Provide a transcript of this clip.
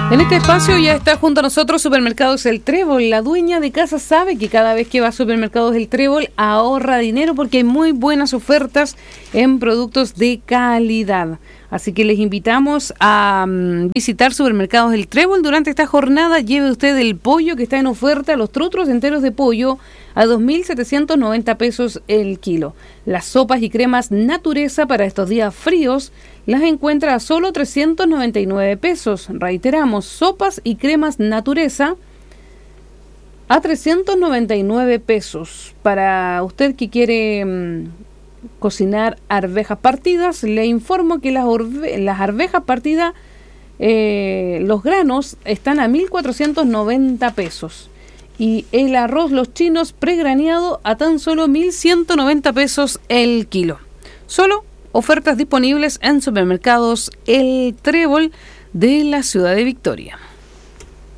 En este espacio ya está junto a nosotros Supermercados El Trébol. La dueña de casa sabe que cada vez que va a Supermercados El Trébol ahorra dinero porque hay muy buenas ofertas en productos de calidad. Así que les invitamos a visitar Supermercados El Trébol durante esta jornada. Lleve usted el pollo que está en oferta, los trutros enteros de pollo a 2.790 pesos el kilo. Las sopas y cremas Natureza para estos días fríos las encuentra a solo 399 pesos. Reiteramos, sopas y cremas Natureza a 399 pesos. Para usted que quiere cocinar arvejas partidas, le informo que las arvejas partidas, los granos están a 1.490 pesos. Y el arroz Los Chinos pregraneado a tan solo 1.190 pesos el kilo. Solo ofertas disponibles en Supermercados El Trébol de la ciudad de Victoria.